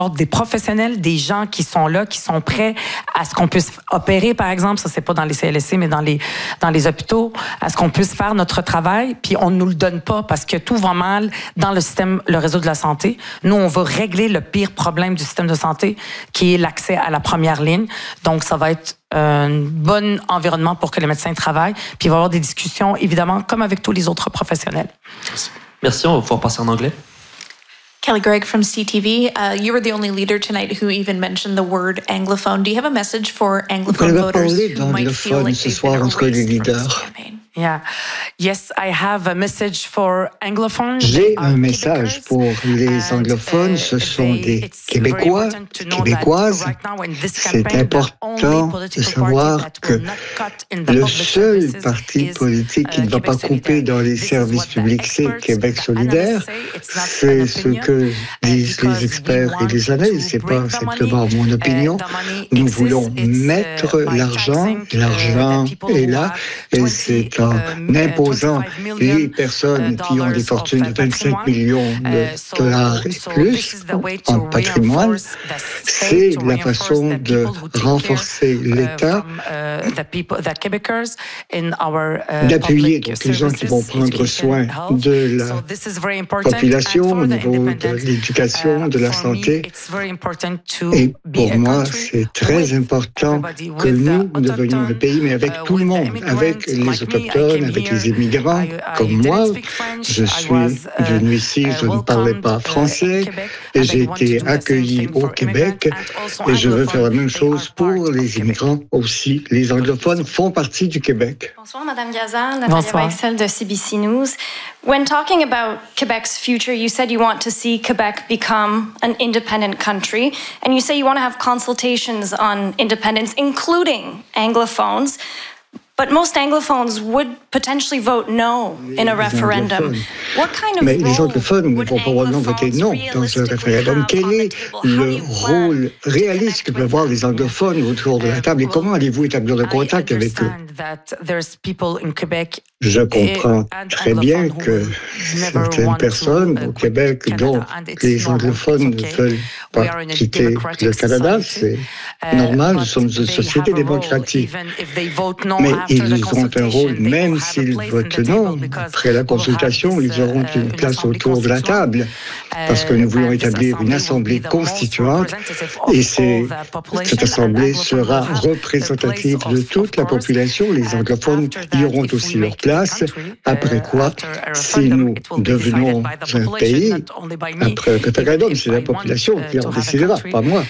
des professionnels, des gens qui sont là, qui sont prêts à ce qu'on puisse opérer, par exemple, ça c'est pas dans les CLSC, mais dans les hôpitaux, à ce qu'on puisse faire notre travail, puis on nous le donne pas parce que tout va mal dans le réseau de la santé. Nous, on va régler le pire problème du système de santé, qui est l'accès à la première ligne. Donc, ça va être un bon environnement pour que les médecins travaillent, puis il va y avoir des discussions, évidemment, comme avec tous les autres professionnels. Merci, on va pouvoir passer en anglais. Kelly Gregg from CTV. You were the only leader tonight who even mentioned the word anglophone. Do you have a message for anglophone voters who might feel like they've been erased from this campaign? Yeah. Yes, I have a message for anglophones. J'ai un message pour les anglophones. Ce sont des Québécois, Québécoises. C'est important de savoir que le seul parti politique qui ne va pas couper dans les services publics, c'est Québec solidaire. C'est ce que disent les experts et les analystes. C'est pas simplement mon opinion. Nous voulons mettre l'argent. L'argent est là et c'est en imposant les personnes qui ont des fortunes de 25 millions de dollars et plus en patrimoine, c'est la façon de renforcer l'État, d'appuyer donc les gens qui vont prendre soin de la population au niveau de l'éducation, de la santé. Et pour moi, c'est très important que nous devenions le pays, mais avec tout le monde, avec les autochtones, avec les immigrants, comme moi. Je suis venu ici, je ne parlais pas français, et j'ai été accueilli au Québec, et je veux faire la même chose pour les immigrants aussi. Les anglophones font partie du Québec. Bonsoir, Madame Gazal, Nathalie Weichsel de CBC News. When talking about Quebec's future, you said you want to see Quebec become an independent country, and you say you want to have consultations on independence, including anglophones. But most anglophones would potentially vote no in a referendum. What kind of Mais les anglophones ne vont probablement voter non dans ce référendum. Quel est le rôle réaliste que peuvent avoir les anglophones autour de la table et comment allez-vous établir le contact avec eux? Je comprends très bien que certaines personnes au Québec, dont les anglophones ne veulent pas quitter le Canada, c'est normal, nous sommes une société démocratique. Mais ils ont un rôle, même s'ils votent non. Après la consultation, ils auront une place autour de la table, parce que nous voulons établir une assemblée constituante, et cette assemblée sera représentative de toute la population. Les anglophones y auront aussi leur place. Après quoi, si nous devenons un pays, après un référendum, c'est la population qui en décidera, pas moi.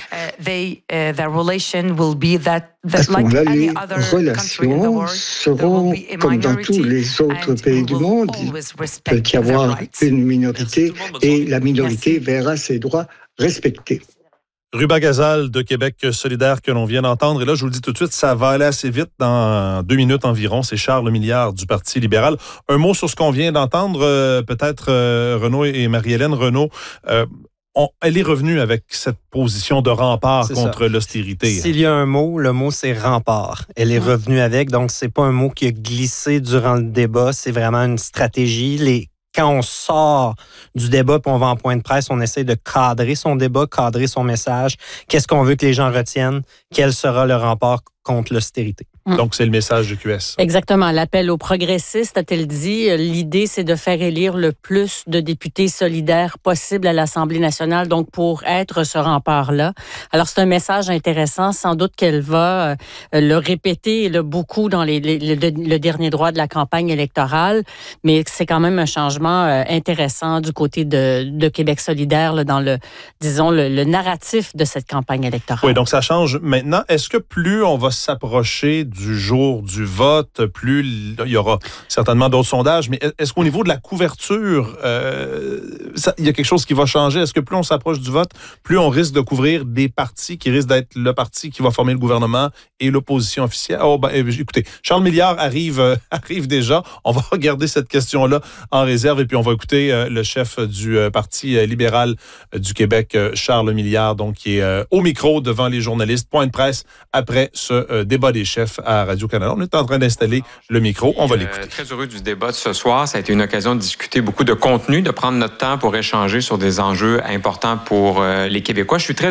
À ce moment-là, les relations seront comme dans tous les autres pays du monde. Il peut y avoir une minorité et la minorité verra ses droits respectés. Ruba Gazal de Québec solidaire que l'on vient d'entendre. Et là, je vous le dis tout de suite, ça va aller assez vite dans 2 minutes environ. C'est Charles Milliard du Parti libéral. Un mot sur ce qu'on vient d'entendre, peut-être Renaud et Marie-Hélène. Renaud, elle est revenue avec cette position de rempart contre l'austérité. S'il y a un mot, le mot c'est rempart. Elle est revenue avec, donc c'est pas un mot qui a glissé durant le débat, c'est vraiment une stratégie. Quand on sort du débat puis on va en point de presse, on essaie de cadrer son débat, cadrer son message. Qu'est-ce qu'on veut que les gens retiennent? Quel sera le rempart contre l'austérité? Donc, c'est le message de QS. Exactement. L'appel aux progressistes, a-t-elle dit, l'idée, c'est de faire élire le plus de députés solidaires possible à l'Assemblée nationale, donc pour être ce rempart-là. Alors, c'est un message intéressant. Sans doute qu'elle va le répéter beaucoup dans le dernier droit de la campagne électorale, mais c'est quand même un changement intéressant du côté de Québec solidaire là, dans le narratif de cette campagne électorale. Oui, donc ça change maintenant. Est-ce que plus on va s'approcher du jour du vote, plus il y aura certainement d'autres sondages, mais est-ce qu'au niveau de la couverture, il y a quelque chose qui va changer? Est-ce que plus on s'approche du vote, plus on risque de couvrir des partis qui risquent d'être le parti qui va former le gouvernement et l'opposition officielle? Écoutez, Charles Milliard arrive déjà. On va regarder cette question-là en réserve et puis on va écouter le chef du Parti libéral du Québec, Charles Milliard, donc qui est au micro devant les journalistes. Point de presse après ce débat des chefs à Radio-Canada. On est en train d'installer le micro. On va l'écouter. Très heureux du débat de ce soir. Ça a été une occasion de discuter beaucoup de contenu, de prendre notre temps pour échanger sur des enjeux importants pour les Québécois. Je suis très